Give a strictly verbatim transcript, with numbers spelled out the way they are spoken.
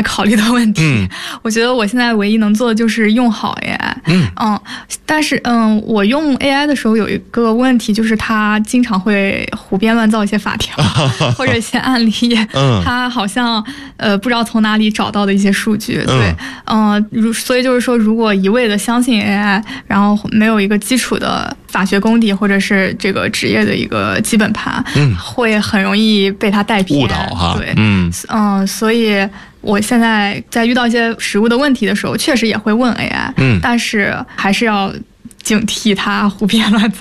考虑的问题。嗯、我觉得我现在唯一能做的就是用好 A I。 嗯嗯，但是嗯，我用 A I 的时候有一个问题，就是它经常会胡编乱造一些法条或者一些案例。嗯，它好像呃不知道从哪里找到的一些数据。对，嗯，如、呃、所以就是说，如果一味的相信 A I， 然后没有一个基础的法学功底或者是这个职业的一个基本盘，嗯，会很容易被它带偏， 误导哈。 对， 嗯嗯，所以我现在在遇到一些实务的问题的时候，确实也会问 A I，嗯，但是还是要警惕它胡编乱造。